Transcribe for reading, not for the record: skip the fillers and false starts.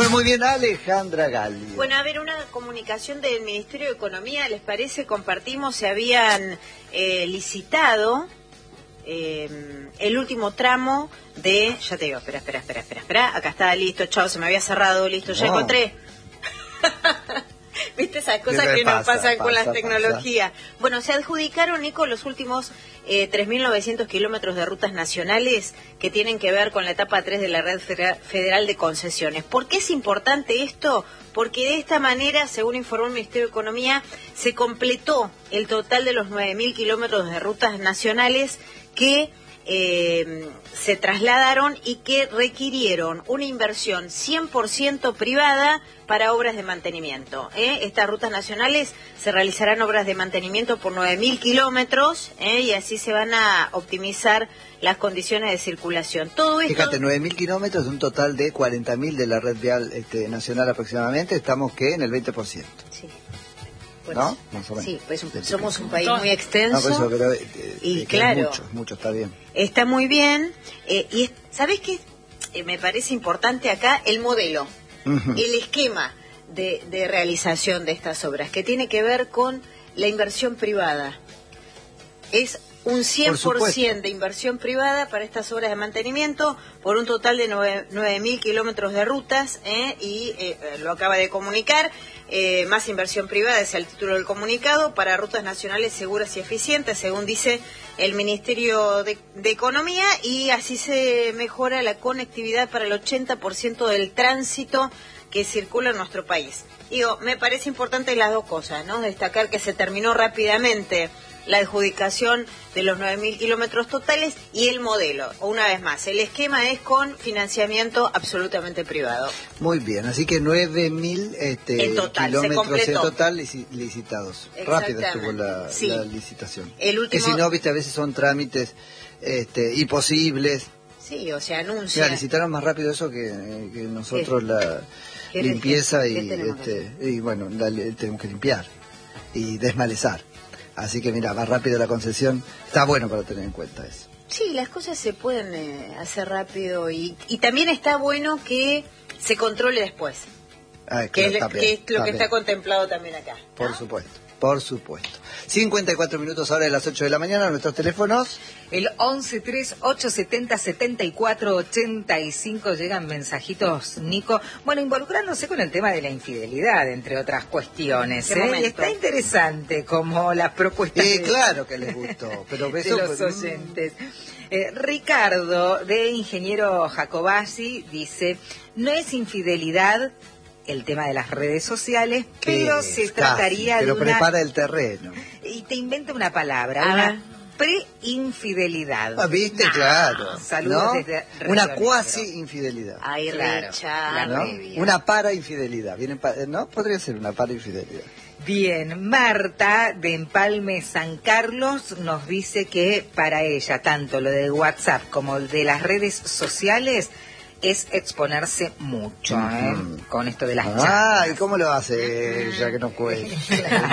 muy bien, Alejandra Galli. Bueno, a ver, una comunicación del Ministerio de Economía, ¿les parece? Compartimos, se habían licitado el último tramo de... Ya te digo, espera. Acá está, listo, chao, se me había cerrado, listo, ya encontré. ¿Viste esas cosas que nos pasan con las tecnologías? Bueno, se adjudicaron, Nico, los últimos 3.900 kilómetros de rutas nacionales que tienen que ver con la etapa 3 de la Red Federal de Concesiones. ¿Por qué es importante esto? Porque de esta manera, según informó el Ministerio de Economía, se completó el total de los 9.000 kilómetros de rutas nacionales que se trasladaron y que requirieron una inversión 100% privada para obras de mantenimiento. Estas rutas nacionales se realizarán obras de mantenimiento por 9.000 kilómetros y así se van a optimizar las condiciones de circulación. Todo esto... Fíjate, 9.000 kilómetros de un total de 40.000 de la red vial nacional aproximadamente, estamos que en el 20%. Sí. ¿No? Más o menos. Sí, pues somos un país muy extenso. No, por eso, pero, y claro, mucho, está bien. Está muy bien. Y ¿sabés qué? Me parece importante acá el modelo, el esquema de realización de estas obras, que tiene que ver con la inversión privada. Es un 100% de inversión privada para estas obras de mantenimiento por un total de 9.000 kilómetros de rutas y lo acaba de comunicar. Más inversión privada es el título del comunicado para rutas nacionales seguras y eficientes, según dice el Ministerio de Economía, y así se mejora la conectividad para el 80% del tránsito que circula en nuestro país. Digo, me parece importante las dos cosas, ¿no? Destacar que se terminó rápidamente la adjudicación de los 9.000 kilómetros totales y el modelo. Una vez más, el esquema es con financiamiento absolutamente privado. Muy bien, así que 9.000 kilómetros en total licitados. Rápido estuvo la licitación. El último... Que si no, viste, a veces son trámites imposibles. Sí, o sea, anuncia. Licitaron más rápido eso que nosotros la limpieza y bueno, tenemos que limpiar y desmalezar. Así que mira, más rápido la concesión, está bueno para tener en cuenta eso. Sí, las cosas se pueden hacer rápido y también está bueno que se controle después, que es lo que está contemplado también acá, ¿no? Por supuesto. 54 minutos ahora de las 8 de la mañana, nuestros teléfonos. El 1138707485, llegan mensajitos, Nico. Bueno, involucrándose con el tema de la infidelidad, entre otras cuestiones. Y está interesante como las propuestas claro que les gustó, pero de los oyentes. Ricardo, de Ingeniero Jacobasi, dice, no es infidelidad el tema de las redes sociales, pero se trataría de prepara el terreno. Y te inventa una palabra, una preinfidelidad. ¿Viste? Claro. Saludos desde una cuasi-infidelidad. Ay, claro. ¿No? Una para-infidelidad. ¿No? Podría ser una para-infidelidad. Bien, Marta de Empalme San Carlos nos dice que para ella, tanto lo de WhatsApp como el de las redes sociales, es exponerse mucho, con esto de las chats. ¿Y cómo lo hace ella que no cuenta?